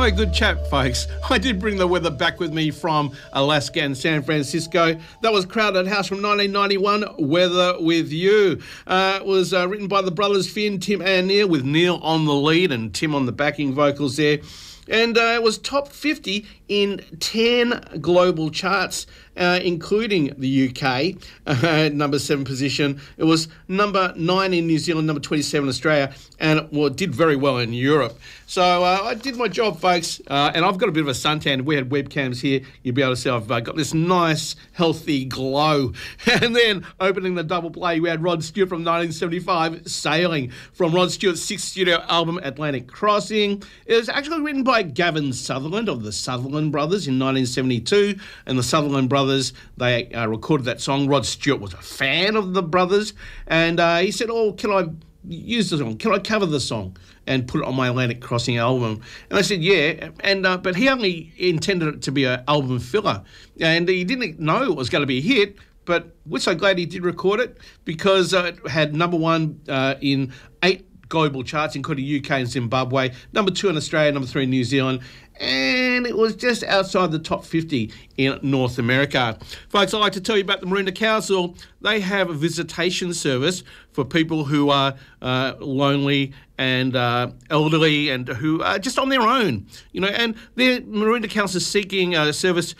a good chat, folks. I did bring the weather back with me from Alaska and San Francisco. That was Crowded House from 1991, Weather With You. It was written by the brothers Finn, Tim and Neil, with Neil on the lead and Tim on the backing vocals there. And it was top 50 in 10 global charts, including the UK, number 7 position. It was number 9 in New Zealand, number 27 in Australia, and it did very well in Europe. So I did my job, folks, and I've got a bit of a suntan. If we had webcams here, you'd be able to see I've got this nice, healthy glow. And then opening the double play, we had Rod Stewart from 1975, Sailing, from Rod Stewart's 6th studio album, Atlantic Crossing. It was actually written by Gavin Sutherland of the Sutherland Brothers in 1972, and the Sutherland Brothers, they recorded that song. Rod Stewart was a fan of the brothers, and he said, can I use the song? Can I cover the song and put it on my Atlantic Crossing album? And I said, yeah, and but he only intended it to be an album filler, and he didn't know it was going to be a hit, but we're so glad he did record it, because it had number 1 in 8 global charts, including UK and Zimbabwe, number 2 in Australia, number 3 in New Zealand, and it was just outside the top 50 in North America. Folks, I'd like to tell you about the Maroondah Council. They have a visitation service for people who are lonely and elderly and who are just on their own, and their Maroondah Council is seeking a service,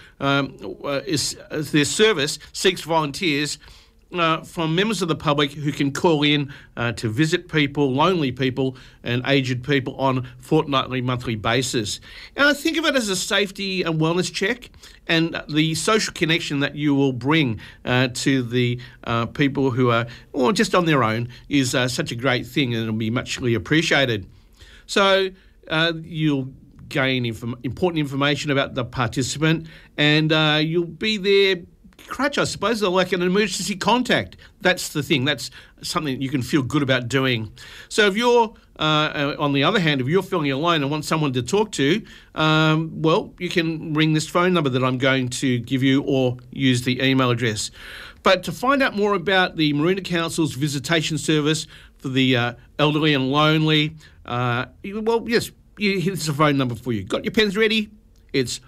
their service seeks volunteers from members of the public who can call in to visit people, lonely people and aged people on fortnightly, monthly basis. And I think of it as a safety and wellness check, and the social connection that you will bring to the people who are just on their own is such a great thing, and it'll be muchly appreciated. So you'll gain important information about the participant, and you'll be there crutch, I suppose, like an emergency contact. That's the thing. That's something that you can feel good about doing. So if you're, on the other hand, if you're feeling alone and want someone to talk to, you can ring this phone number that I'm going to give you, or use the email address. But to find out more about the Maroondah Council's visitation service for the elderly and lonely, yes, here's a phone number for you. Got your pens ready? It's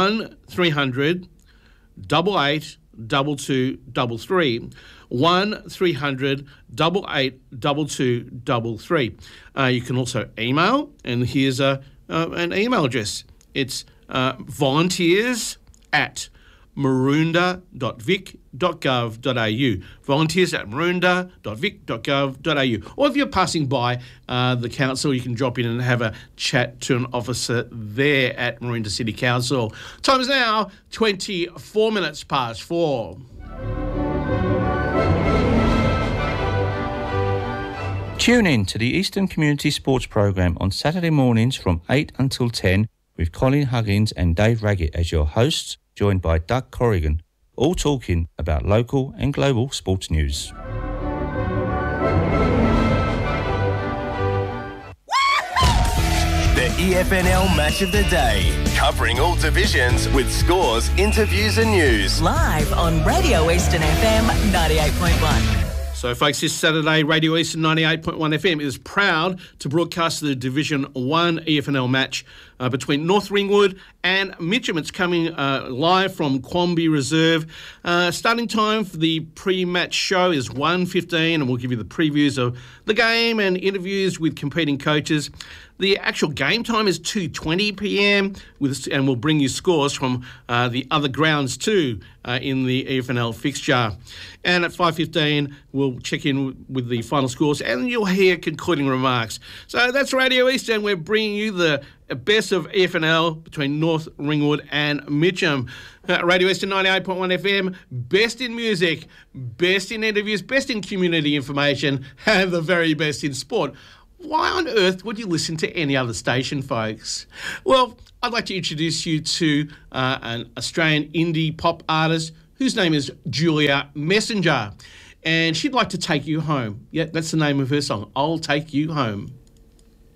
1300 88 2233, 1300 88 2233. You can also email, and here's an email address. It's volunteers at maroondah.vic.gov.au. Volunteers at maroondah.vic.gov.au. Or if you're passing by the council, you can drop in and have a chat to an officer there at Maroondah City Council. Time is now 24 minutes past 4. Tune in to the Eastern Community Sports Programme on Saturday mornings from 8 until 10 with Colin Huggins and Dave Raggett as your hosts, joined by Doug Corrigan, all talking about local and global sports news. The EFNL Match of the Day, covering all divisions with scores, interviews and news. Live on Radio Eastern FM 98.1. So, folks, this Saturday, Radio Eastern 98.1 FM is proud to broadcast the Division 1 EFNL match between North Ringwood and Mitcham. It's coming live from Quamby Reserve. Starting time for the pre-match show is 1:15, and we'll give you the previews of the game and interviews with competing coaches. The actual game time is 2:20 p.m, and we'll bring you scores from the other grounds too in the EFNL fixture. And at 5:15, we'll check in with the final scores, and you'll hear concluding remarks. So that's Radio East, and we're bringing you the best of EFNL between North Ringwood and Mitcham. Radio Eastern 98.1 FM, best in music, best in interviews, best in community information, and the very best in sport. Why on earth would you listen to any other station, folks? Well, I'd like to introduce you to an Australian indie pop artist whose name is Julia Messenger, and she'd like to take you home. Yeah, that's the name of her song, I'll Take You Home.